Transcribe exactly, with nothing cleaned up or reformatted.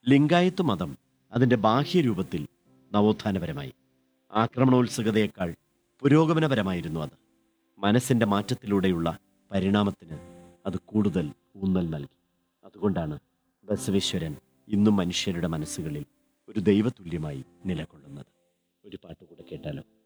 ലിംഗായത്ത് മതം അതിൻ്റെ ബാഹ്യരൂപത്തിൽ നവോത്ഥാനപരമായി. ആക്രമണോത്സുകതയേക്കാൾ പുരോഗമനപരമായിരുന്നു അത്. മനസ്സിൻ്റെ മാറ്റത്തിലൂടെയുള്ള പരിണാമത്തിന് അത് കൂടുതൽ ഊന്നൽ നൽകി. അതുകൊണ്ടാണ് ബസവേശ്വരൻ ഇന്നും മനുഷ്യരുടെ മനസ്സുകളിൽ ഒരു ദൈവതുല്യമായി നിലകൊള്ളുന്നത്. ഒരു പാട്ട് കൂടെ കേട്ടാലോ?